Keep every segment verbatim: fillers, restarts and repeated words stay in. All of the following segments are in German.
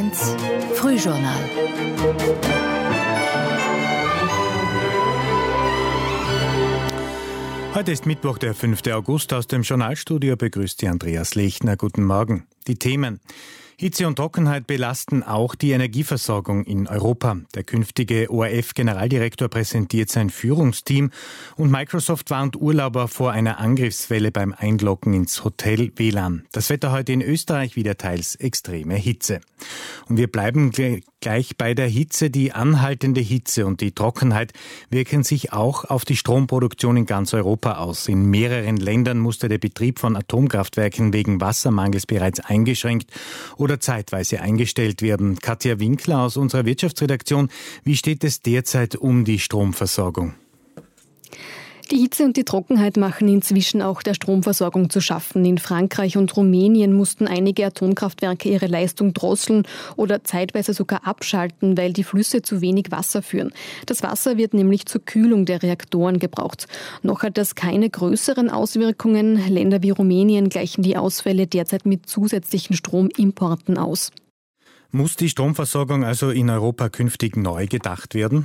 eins Frühjournal. Heute ist Mittwoch, der fünfte August. Aus dem Journalstudio begrüßt Sie Andreas Lechner. Guten Morgen. Die Themen: Hitze und Trockenheit belasten auch die Energieversorgung in Europa. Der künftige O R F-Generaldirektor präsentiert sein Führungsteam und Microsoft warnt Urlauber vor einer Angriffswelle beim Einloggen ins Hotel W L A N. Das Wetter heute in Österreich wieder teils extreme Hitze. Und wir bleiben gleich bei der Hitze. Die anhaltende Hitze und die Trockenheit wirken sich auch auf die Stromproduktion in ganz Europa aus. In mehreren Ländern musste der Betrieb von Atomkraftwerken wegen Wassermangels bereits eingeschränkt oder zeitweise eingestellt werden. Katja Winkler aus unserer Wirtschaftsredaktion. Wie steht es derzeit um die Stromversorgung? Die Hitze und die Trockenheit machen inzwischen auch der Stromversorgung zu schaffen. In Frankreich und Rumänien mussten einige Atomkraftwerke ihre Leistung drosseln oder zeitweise sogar abschalten, weil die Flüsse zu wenig Wasser führen. Das Wasser wird nämlich zur Kühlung der Reaktoren gebraucht. Noch hat das keine größeren Auswirkungen. Länder wie Rumänien gleichen die Ausfälle derzeit mit zusätzlichen Stromimporten aus. Muss die Stromversorgung also in Europa künftig neu gedacht werden?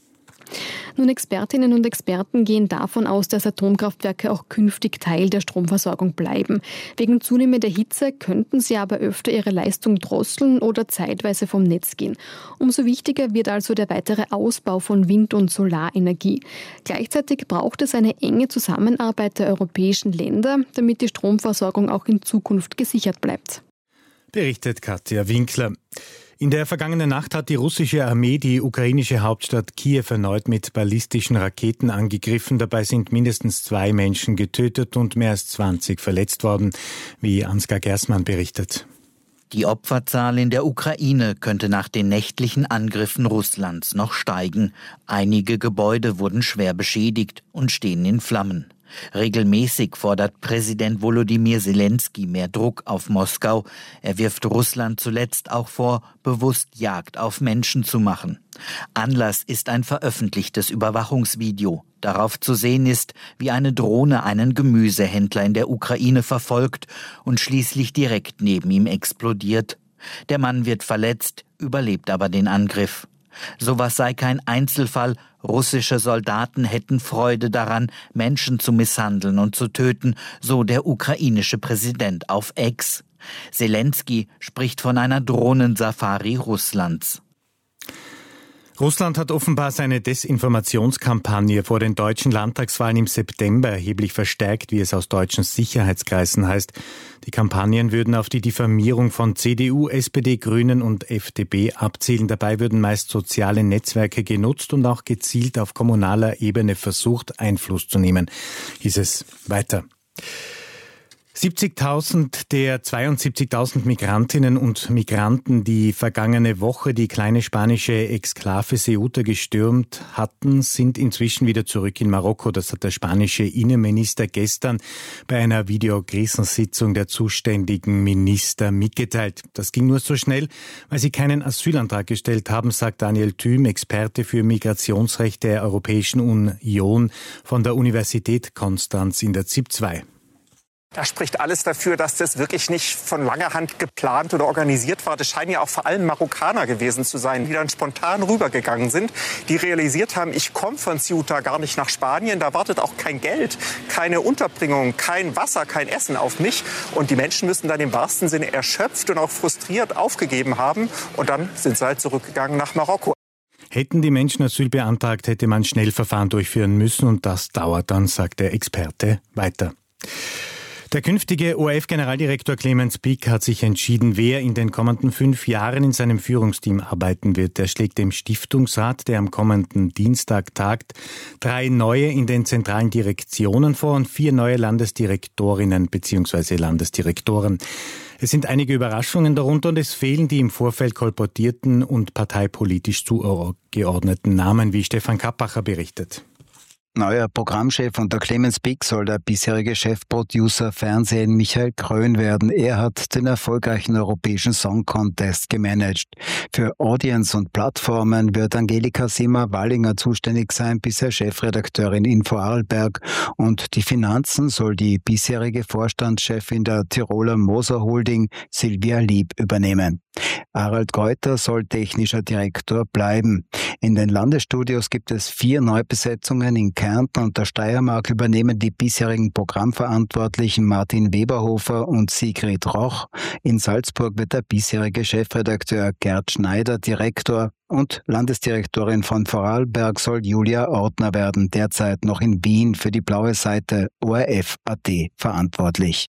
Nun, Expertinnen und Experten gehen davon aus, dass Atomkraftwerke auch künftig Teil der Stromversorgung bleiben. Wegen zunehmender Hitze könnten sie aber öfter ihre Leistung drosseln oder zeitweise vom Netz gehen. Umso wichtiger wird also der weitere Ausbau von Wind- und Solarenergie. Gleichzeitig braucht es eine enge Zusammenarbeit der europäischen Länder, damit die Stromversorgung auch in Zukunft gesichert bleibt. Berichtet Katja Winkler. In der vergangenen Nacht hat die russische Armee die ukrainische Hauptstadt Kiew erneut mit ballistischen Raketen angegriffen. Dabei sind mindestens zwei Menschen getötet und mehr als zwanzig verletzt worden, wie Ansgar Gersmann berichtet. Die Opferzahl in der Ukraine könnte nach den nächtlichen Angriffen Russlands noch steigen. Einige Gebäude wurden schwer beschädigt und stehen in Flammen. Regelmäßig fordert Präsident Volodymyr Zelensky mehr Druck auf Moskau. Er wirft Russland zuletzt auch vor, bewusst Jagd auf Menschen zu machen. Anlass ist ein veröffentlichtes Überwachungsvideo. Darauf zu sehen ist, wie eine Drohne einen Gemüsehändler in der Ukraine verfolgt und schließlich direkt neben ihm explodiert. Der Mann wird verletzt, überlebt aber den Angriff. Sowas sei kein Einzelfall. Russische Soldaten hätten Freude daran, Menschen zu misshandeln und zu töten, so der ukrainische Präsident auf X. Zelensky spricht von einer Drohnensafari Russlands. Russland hat offenbar seine Desinformationskampagne vor den deutschen Landtagswahlen im September erheblich verstärkt, wie es aus deutschen Sicherheitskreisen heißt. Die Kampagnen würden auf die Diffamierung von C D U, S P D, Grünen und F D P abzielen. Dabei würden meist soziale Netzwerke genutzt und auch gezielt auf kommunaler Ebene versucht, Einfluss zu nehmen, hieß es weiter. siebzigtausend der zweiundsiebzigtausend Migrantinnen und Migranten, die vergangene Woche die kleine spanische Exklave Ceuta gestürmt hatten, sind inzwischen wieder zurück in Marokko. Das hat der spanische Innenminister gestern bei einer Videokrisensitzung der zuständigen Minister mitgeteilt. Das ging nur so schnell, weil sie keinen Asylantrag gestellt haben, sagt Daniel Thüm, Experte für Migrationsrecht der Europäischen Union von der Universität Konstanz in der Z I P zwei. Da spricht alles dafür, dass das wirklich nicht von langer Hand geplant oder organisiert war. Das scheinen ja auch vor allem Marokkaner gewesen zu sein, die dann spontan rübergegangen sind, die realisiert haben, ich komme von Ceuta gar nicht nach Spanien, da wartet auch kein Geld, keine Unterbringung, kein Wasser, kein Essen auf mich. Und die Menschen müssen dann im wahrsten Sinne erschöpft und auch frustriert aufgegeben haben. Und dann sind sie halt zurückgegangen nach Marokko. Hätten die Menschen Asyl beantragt, hätte man Schnellverfahren durchführen müssen und das dauert dann, sagt der Experte weiter. Der künftige O R F-Generaldirektor Clemens Pick hat sich entschieden, wer in den kommenden fünf Jahren in seinem Führungsteam arbeiten wird. Er schlägt dem Stiftungsrat, der am kommenden Dienstag tagt, drei neue in den zentralen Direktionen vor und vier neue Landesdirektorinnen bzw. Landesdirektoren. Es sind einige Überraschungen darunter und es fehlen die im Vorfeld kolportierten und parteipolitisch zugeordneten Namen, wie Stefan Kappacher berichtet. Neuer Programmchef unter Clemens Pick soll der bisherige Chefproducer Fernsehen Michael Krön werden. Er hat den erfolgreichen Europäischen Song Contest gemanagt. Für Audience und Plattformen wird Angelika Simmer-Wallinger zuständig sein, bisher Chefredakteurin in Vorarlberg. Und die Finanzen soll die bisherige Vorstandschefin der Tiroler Moser Holding Silvia Lieb übernehmen. Harald Geuter soll technischer Direktor bleiben. In den Landesstudios gibt es vier Neubesetzungen. In Kärnten und der Steiermark übernehmen die bisherigen Programmverantwortlichen Martin Weberhofer und Sigrid Roch. In Salzburg wird der bisherige Chefredakteur Gerd Schneider Direktor und Landesdirektorin von Vorarlberg soll Julia Ortner werden, derzeit noch in Wien für die blaue Seite O R F Punkt A T verantwortlich.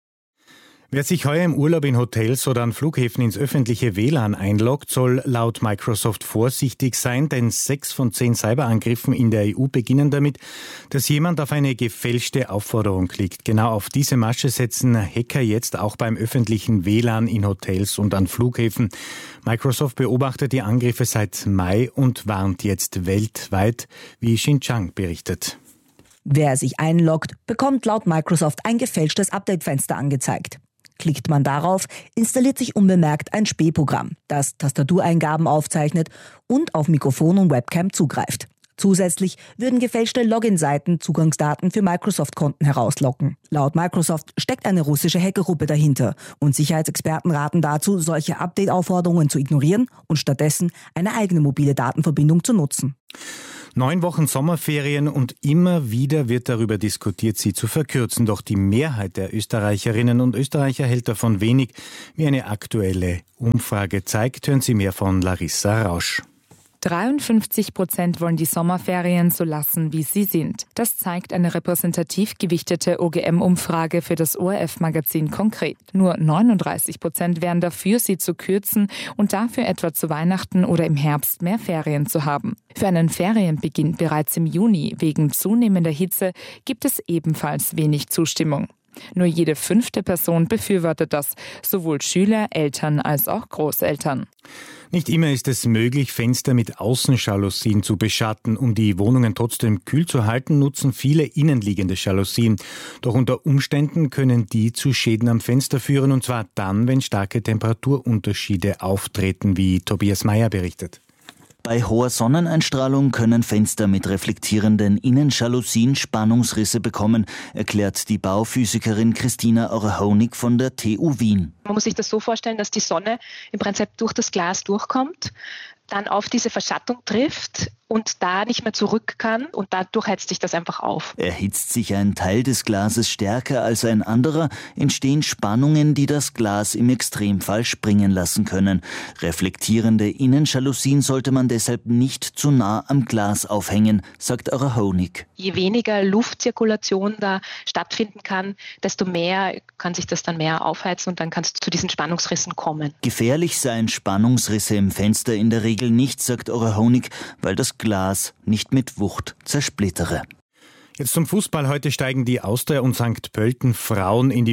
Wer sich heuer im Urlaub in Hotels oder an Flughäfen ins öffentliche W L A N einloggt, soll laut Microsoft vorsichtig sein, denn sechs von zehn Cyberangriffen in der E U beginnen damit, dass jemand auf eine gefälschte Aufforderung klickt. Genau auf diese Masche setzen Hacker jetzt auch beim öffentlichen W L A N in Hotels und an Flughäfen. Microsoft beobachtet die Angriffe seit Mai und warnt jetzt weltweit, wie Xinjiang berichtet. Wer sich einloggt, bekommt laut Microsoft ein gefälschtes Update-Fenster angezeigt. Klickt man darauf, installiert sich unbemerkt ein Spähprogramm, das Tastatureingaben aufzeichnet und auf Mikrofon und Webcam zugreift. Zusätzlich würden gefälschte Login-Seiten Zugangsdaten für Microsoft-Konten herauslocken. Laut Microsoft steckt eine russische Hackergruppe dahinter und Sicherheitsexperten raten dazu, solche Update-Aufforderungen zu ignorieren und stattdessen eine eigene mobile Datenverbindung zu nutzen. Neun Wochen Sommerferien und immer wieder wird darüber diskutiert, sie zu verkürzen. Doch die Mehrheit der Österreicherinnen und Österreicher hält davon wenig, wie eine aktuelle Umfrage zeigt. Hören Sie mehr von Larissa Rausch. dreiundfünfzig Prozent wollen die Sommerferien so lassen, wie sie sind. Das zeigt eine repräsentativ gewichtete O G M-Umfrage für das O R F-Magazin konkret. Nur neununddreißig Prozent wären dafür, sie zu kürzen und dafür etwa zu Weihnachten oder im Herbst mehr Ferien zu haben. Für einen Ferienbeginn bereits im Juni wegen zunehmender Hitze gibt es ebenfalls wenig Zustimmung. Nur jede fünfte Person befürwortet das, sowohl Schüler, Eltern als auch Großeltern. Nicht immer ist es möglich, Fenster mit Außenjalousien zu beschatten. Um die Wohnungen trotzdem kühl zu halten, nutzen viele innenliegende Jalousien. Doch unter Umständen können die zu Schäden am Fenster führen, und zwar dann, wenn starke Temperaturunterschiede auftreten, wie Tobias Meyer berichtet. Bei hoher Sonneneinstrahlung können Fenster mit reflektierenden Innenjalousien Spannungsrisse bekommen, erklärt die Bauphysikerin Christina Orhonig von der T U Wien. Man muss sich das so vorstellen, dass die Sonne im Prinzip durch das Glas durchkommt, dann auf diese Verschattung trifft und da nicht mehr zurück kann und dadurch heizt sich das einfach auf. Erhitzt sich ein Teil des Glases stärker als ein anderer, entstehen Spannungen, die das Glas im Extremfall springen lassen können. Reflektierende Innenjalousien sollte man deshalb nicht zu nah am Glas aufhängen, sagt Orhonig. Je weniger Luftzirkulation da stattfinden kann, desto mehr kann sich das dann mehr aufheizen und dann kann es zu diesen Spannungsrissen kommen. Gefährlich seien Spannungsrisse im Fenster in der Regel nicht, sagt Orhonig, weil das Glas nicht mit Wucht zersplittere. Jetzt zum Fußball. Heute steigen die Austria und Sankt Pölten Frauen in die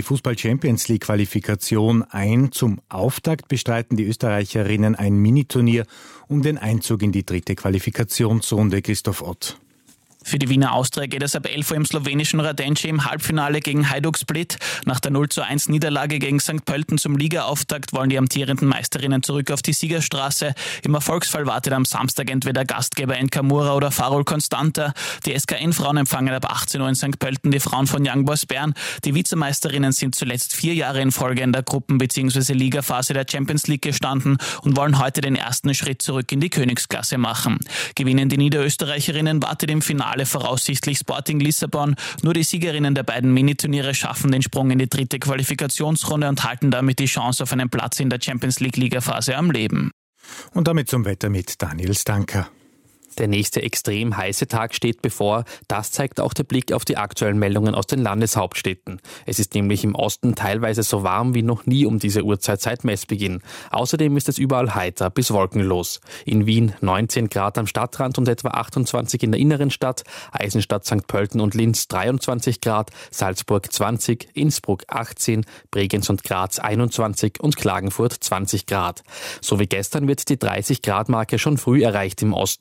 Fußball-Champions-League-Qualifikation ein. Zum Auftakt bestreiten die Österreicherinnen ein Miniturnier um den Einzug in die dritte Qualifikationsrunde. Christoph Ott. Für die Wiener Austria geht es ab elf Uhr im slowenischen Radenci im Halbfinale gegen Hajduk Split. Nach der null zu eins Niederlage gegen Sankt Pölten zum Ligaauftakt wollen die amtierenden Meisterinnen zurück auf die Siegerstraße. Im Erfolgsfall wartet am Samstag entweder Gastgeber N K Mura oder Farol Constanta. Die S K N-Frauen empfangen ab achtzehn Uhr in Sankt Pölten die Frauen von Young Boys Bern. Die Vizemeisterinnen sind zuletzt vier Jahre in Folge in der Gruppen- bzw. Ligaphase der Champions League gestanden und wollen heute den ersten Schritt zurück in die Königsklasse machen. Gewinnen die Niederösterreicherinnen, wartet im Finale voraussichtlich Sporting Lissabon. Nur die Siegerinnen der beiden Miniturniere schaffen den Sprung in die dritte Qualifikationsrunde und halten damit die Chance auf einen Platz in der Champions League Ligaphase am Leben. Und damit zum Wetter mit Daniel Stanker. Der nächste extrem heiße Tag steht bevor. Das zeigt auch der Blick auf die aktuellen Meldungen aus den Landeshauptstädten. Es ist nämlich im Osten teilweise so warm wie noch nie um diese Uhrzeit seit Messbeginn. Außerdem ist es überall heiter bis wolkenlos. In Wien neunzehn Grad am Stadtrand und etwa achtundzwanzig in der inneren Stadt, Eisenstadt, Sankt Pölten und Linz dreiundzwanzig Grad, Salzburg zwanzig, Innsbruck achtzehn, Bregenz und Graz einundzwanzig und Klagenfurt zwanzig Grad. So wie gestern wird die dreißig Grad Marke schon früh erreicht im Osten.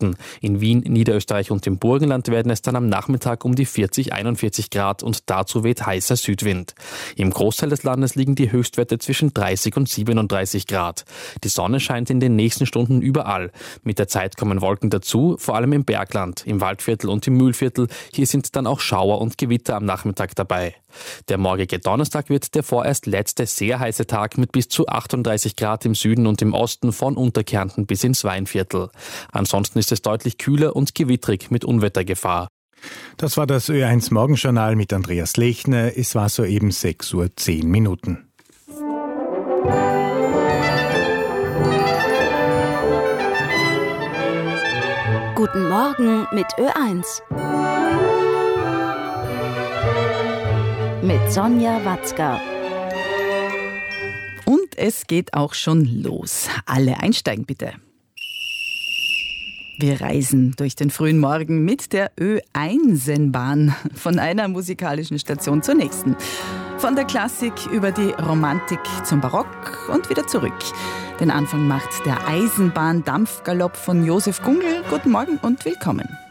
In Wien, Niederösterreich und dem Burgenland werden es dann am Nachmittag um die vierzig, einundvierzig Grad und dazu weht heißer Südwind. Im Großteil des Landes liegen die Höchstwerte zwischen dreißig und siebenunddreißig Grad. Die Sonne scheint in den nächsten Stunden überall. Mit der Zeit kommen Wolken dazu, vor allem im Bergland, im Waldviertel und im Mühlviertel. Hier sind dann auch Schauer und Gewitter am Nachmittag dabei. Der morgige Donnerstag wird der vorerst letzte sehr heiße Tag mit bis zu achtunddreißig Grad im Süden und im Osten von Unterkärnten bis ins Weinviertel. Ansonsten ist es deutlich kühler und gewittrig mit Unwettergefahr. Das war das Ö eins Morgenjournal mit Andreas Lechner. Es war soeben sechs Uhr zehn Minuten. Guten Morgen mit Ö eins. Mit Sonja Watzka. Und es geht auch schon los. Alle einsteigen bitte. Wir reisen durch den frühen Morgen mit der Ö eins Bahn von einer musikalischen Station zur nächsten. Von der Klassik über die Romantik zum Barock und wieder zurück. Den Anfang macht der Eisenbahn-Dampfgalopp von Josef Gungel. Guten Morgen und willkommen.